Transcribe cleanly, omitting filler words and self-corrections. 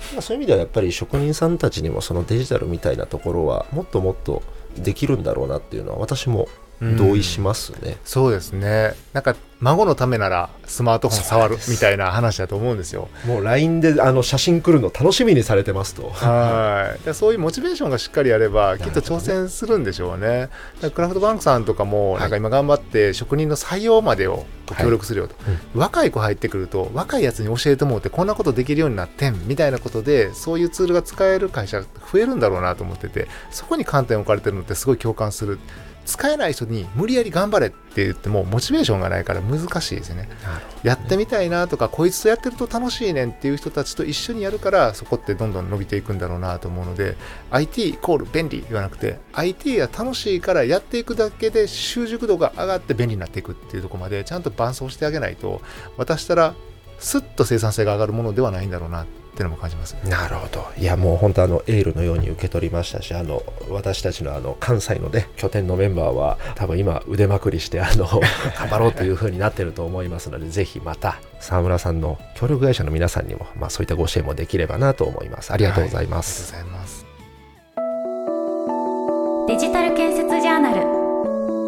そういう意味ではやっぱり職人さんたちにもそのデジタルみたいなところはもっともっとできるんだろうなっていうのは私も同意しますね。 そうですね。なんか孫のためならスマートフォン触るみたいな話だと思うんですよ。 もう LINE で写真来るの楽しみにされてますと。 はい。そういうモチベーションがしっかりあればきっと挑戦するんでしょうね。だからクラフトバンクさんとかもなんか今頑張って職人の採用までを協力するよと、若い子入ってくると若いやつに教えてもらってこんなことできるようになってんみたいなことで、そういうツールが使える会社増えるんだろうなと思ってて、そこに観点を置かれてるのってすごい共感する。使えない人に無理やり頑張れって言ってもモチベーションがないから難しいですよね。やってみたいなとか、こいつとやってると楽しいねんっていう人たちと一緒にやるから、そこってどんどん伸びていくんだろうなと思うので、 IT イコール便利ではなくて、 IT が楽しいからやっていくだけで習熟度が上がって便利になっていくっていうところまでちゃんと伴走してあげないと、渡したらスッと生産性が上がるものではないんだろうなっていうのも感じます。 なるほど。いやもう本当エールのように受け取りましたし、私たちの関西のね拠点のメンバーは多分今腕まくりして頑張ろうという風になってると思いますので、ぜひまた沢村さんの協力会社の皆さんにも、そういったご支援もできればなと思います。ありがとうございます。 ありがとうございます。 デジタル建設ジャーナル